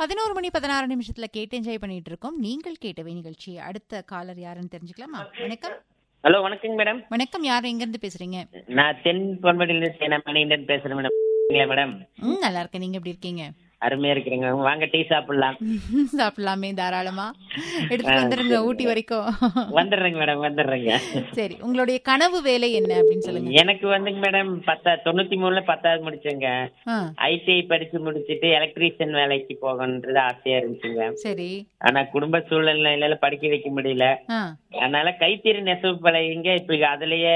11:16 கேட்டு என்ஜாய் பண்ணிட்டு இருக்கோம். நீங்கள் கேட்டவை நிகழ்ச்சி. அடுத்த காலர் யாருன்னு தெரிஞ்சுக்கலாமா? வணக்கம். ஹலோ, வணக்கங்க மேடம். வணக்கம். யார் எங்க இருந்து பேசுறீங்க? நான் தென் பொன்மடியிலிருந்து சேனாமணியிலிருந்து பேசுறேன் மேடம். மேடம் நல்லா இருக்கேன். நீங்க எப்படி இருக்கீங்க? அருமையா இருக்கிறேங்க. வாங்க டீ சாப்பிடலாம். சாப்பிடலாமே, தாராளமா எடுத்துட்டு வந்துருங்க ஊட்டி வரைக்கும். வந்துடுறேங்க மேடம், வந்துடுறேங்க. சரி, உங்களுடைய கனவு வேலை என்ன அப்படின்னு சொல்லுங்க. எனக்கு வந்துங்க மேடம் 93ல 10வது முடிச்சேங்க. ஆ, ஐடிஐ படிச்சு முடிச்சிட்டு எலக்ட்ரீஷியன் வேலைக்கு போகணுன்றது ஆசையா இருந்துச்சுங்க. சரி. ஆனா குடும்ப சூழ்நிலையில படிக்க வைக்க முடியல. ஆ, அதனால கைத்தறி நெசவு பழகிங்க. இப்ப அதுலயே